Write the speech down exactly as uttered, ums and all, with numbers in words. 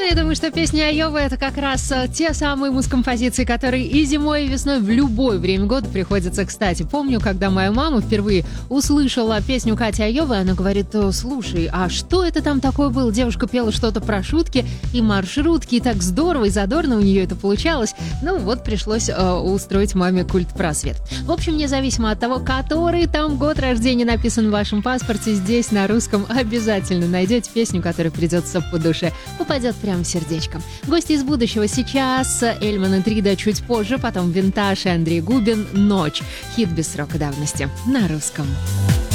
я думаю, что песни Айовы — это как раз э, те самые музкомпозиции, которые и зимой, и весной в любое время года приходятся кстати. Помню, когда моя мама впервые услышала песню Кати Айовой, она говорит: слушай, а что это там такое было? Девушка пела что-то про шутки и маршрутки, и так здорово и задорно у нее это получалось. Ну вот, пришлось э, устроить маме культ-просвет. В общем, независимо от того, который там год рождения написан в вашем паспорте, здесь на русском обязательно найдете песню, которая придется по душе, попадет прямо в сердечко. Гости из будущего сейчас: Эльман и Трида чуть позже, потом Винтаж и Андрей Губин «Ночь». Хит без срока давности на русском.